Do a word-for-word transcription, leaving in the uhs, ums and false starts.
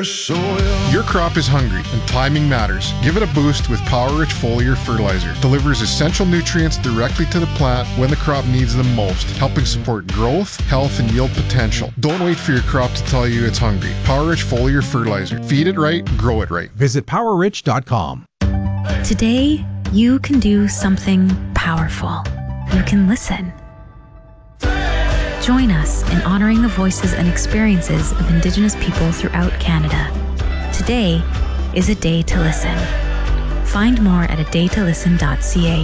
fresh soil. Your crop is hungry and timing matters. Give it a boost with Power Rich Foliar Fertilizer. Delivers essential nutrients directly to the plant when the crop needs them most, helping support growth, health, and yield potential. Don't wait for your crop to tell you it's hungry. Power Rich Foliar Fertilizer. Feed it right, grow it right. Visit power rich dot com. Today, you can do something powerful. You can listen. Join us in honoring the voices and experiences of Indigenous people throughout Canada. Today is a day to listen. Find more at a day to listen dot c a.